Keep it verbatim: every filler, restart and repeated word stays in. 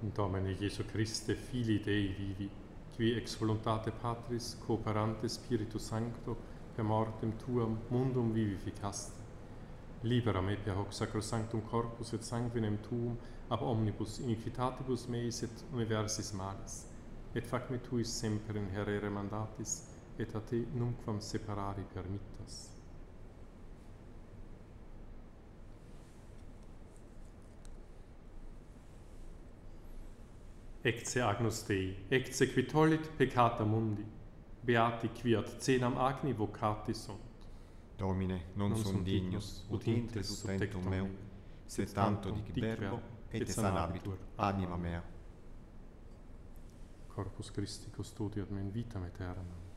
Domine Jesu Christe, Filii Dei vivi, qui ex voluntate Patris cooperante Spiritus Sancto per mortem tuam mundum vivificaste, libera me per hoc sacrosanctum corpus et sanguinem tuum ab omnibus iniquitatibus meis et universis malis, et fac me tuis semper in herere mandatis, et a te numquam separari permittas. Ecce Agnus Dei, ecce qui tollit peccata mundi, beati qui ad cenam agni vocati sunt. Domine, non, non sunt dignus, ut intres ut tentum meu, sed tanto dic verbo, et sanabitur anima mea. Corpus Christi custodiat me in vitam aeternam.